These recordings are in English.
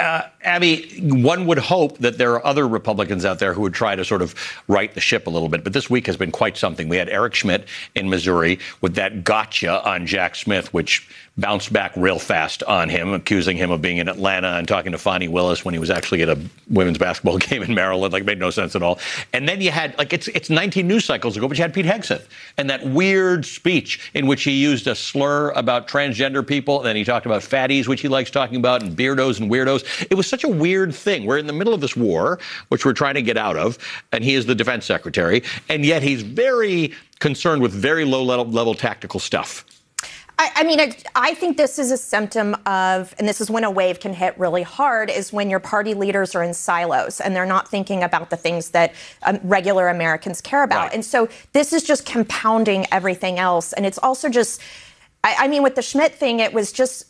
Abby, one would hope that there are other Republicans out there who would try to sort of right the ship a little bit. But this week has been quite something. We had Eric Schmidt in Missouri with that gotcha on Jack Smith, which bounced back real fast on him, accusing him of being in Atlanta and talking to Fonnie Willis when he was actually at a women's basketball game in Maryland. Like, it made no sense at all. And then you had, like, it's 19 news cycles ago, but you had Pete Hegseth and that weird speech in which he used a slur about transgender people. And then he talked about fatties, which he likes talking about, and beardos and weirdos. It was such a weird thing. We're in the middle of this war, which we're trying to get out of, and he is the defense secretary, and yet he's very concerned with very low-level tactical stuff. I mean, I think this is a symptom of, and this is when a wave can hit really hard, is when your party leaders are in silos and they're not thinking about the things that regular Americans care about. Right. And so this is just compounding everything else. And it's also just, I mean, with the Schmidt thing, it was just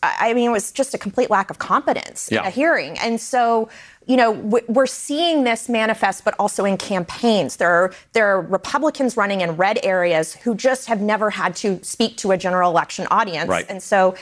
a complete lack of competence in a hearing. And so, you know, we're seeing this manifest, but also in campaigns. There are Republicans running in red areas who just have never had to speak to a general election audience. Right. And so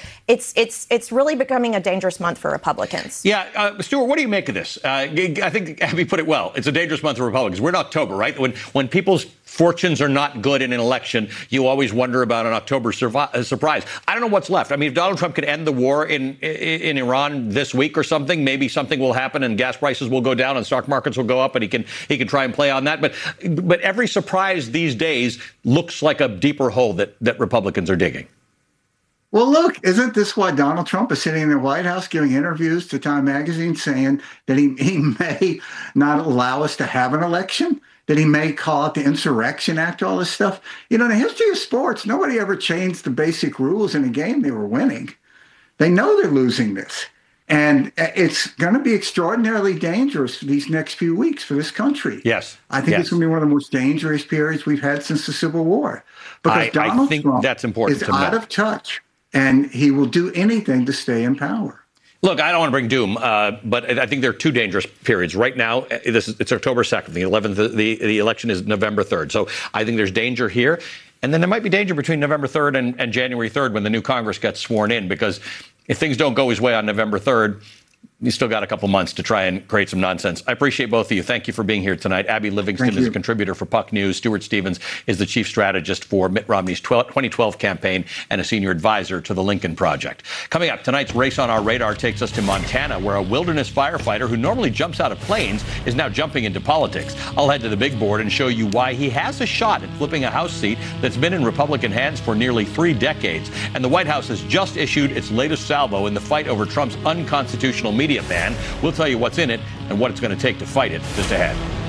it's really becoming a dangerous month for Republicans. Yeah. Stuart, what do you make of this? I think Abby put it well. It's a dangerous month for Republicans. We're in October, right? When people's fortunes are not good in an election, you always wonder about an October surprise. I don't know what's left. I mean, if Donald Trump could end the war in Iran this week or something, maybe something will happen and gas prices will go down and stock markets will go up, and he can try and play on that. But every surprise these days looks like a deeper hole that Republicans are digging. Well, look, isn't this why Donald Trump is sitting in the White House giving interviews to Time Magazine saying that he may not allow us to have an election, that he may call it the Insurrection Act, all this stuff? You know, in the history of sports, nobody ever changed the basic rules in a game they were winning. They know they're losing this. And it's going to be extraordinarily dangerous for these next few weeks for this country. Yes. I think it's going to be one of the most dangerous periods we've had since the Civil War. Because Donald Trump that's important is out of touch, and he will do anything to stay in power. Look, I don't want to bring doom, but I think there are two dangerous periods. Right now, it's October 2nd. The 11th, the election is November 3rd. So I think there's danger here. And then there might be danger between November 3rd and January 3rd when the new Congress gets sworn in, because if things don't go his way on November 3rd, you still got a couple months to try and create some nonsense. I appreciate both of you. Thank you for being here tonight. Abby Livingston is a contributor for Puck News. Stuart Stevens is the chief strategist for Mitt Romney's 2012 campaign and a senior advisor to the Lincoln Project. Coming up, tonight's Race on Our Radar takes us to Montana, where a wilderness firefighter who normally jumps out of planes is now jumping into politics. I'll head to the big board and show you why he has a shot at flipping a House seat that's been in Republican hands for nearly 3 decades. And the White House has just issued its latest salvo in the fight over Trump's unconstitutional media ban. We'll tell you what's in it and what it's going to take to fight it just ahead.